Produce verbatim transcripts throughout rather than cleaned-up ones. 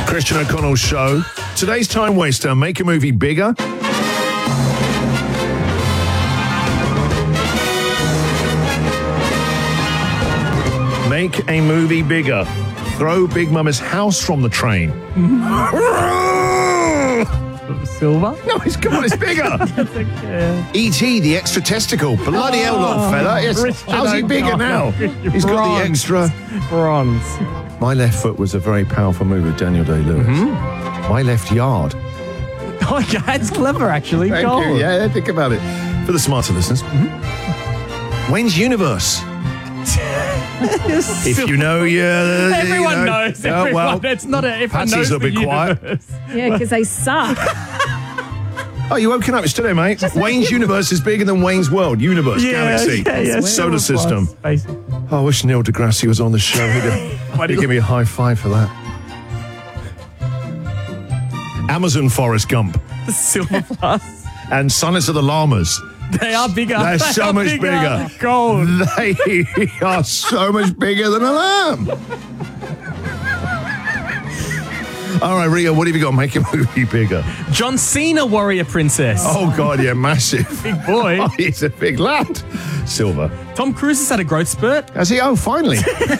Christian O'Connell's show. Today's time waster, make a movie bigger. Make a movie bigger. Throw Big Mama's house from the train. Silver? No, it's come on, it's bigger. Okay. E T, the extra testicle. Bloody hell, old fella. Yes. Christian How's he bigger now? O'Connell. He's got the Bronze. extra. Bronze. My left foot was a very powerful move of Daniel Day-Lewis. Mm-hmm. My left yard. Oh, that's clever, actually. Thank Gold. you. Yeah, think about it. For the smarter listeners. Mm-hmm. Wayne's Universe. If you know, yeah. Everyone you know, knows. Yeah, Everyone. well, It's not a. Everyone Patsy's knows a bit the quiet. universe. Yeah, because they suck. Oh, you woken up. It's today, mate. Wayne's Universe is bigger than Wayne's World. Universe, galaxy, yeah, yeah. solar Plus, system. basically. Oh, I wish Neil deGrasse was on the show. He'd, Why'd he'd he- give me a high five for that. Amazon Forrest Gump Silver plus. and Silence of the Llamas. They are bigger. They're They so are much bigger. Gold. They are so much bigger than a lamb. All right, Rio, what have you got? Make a movie bigger. John Cena, Warrior Princess. Oh, God, yeah, massive. Big boy. Oh, he's a big lad. Silver. Tom Cruise has had a growth spurt. Has he? Oh, finally.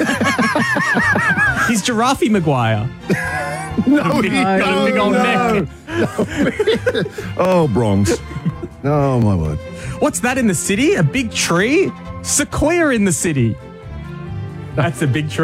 He's Giraffe Maguire. No, Big, he- got a big old no. neck. Oh, Bronx. Oh, my word. What's that in the city? A big tree? Sequoia in the city. That's a big tree.